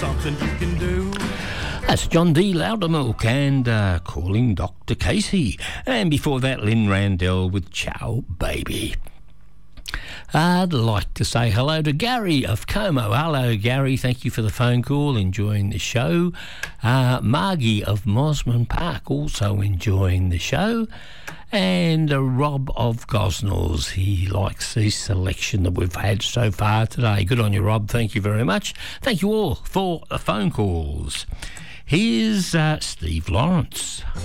something you can do. That's John D. Loudermilk and Calling Dr. Casey. And before that, Lynn Randell with Ciao Baby. I'd like to say hello to Gary of Como. Hello, Gary. Thank you for the phone call. Enjoying the show. Margie of Mosman Park also enjoying the show. And Rob of Gosnells. He likes the selection that we've had so far today. Good on you, Rob. Thank you very much. Thank you all for the phone calls. Here's Steve Lawrence.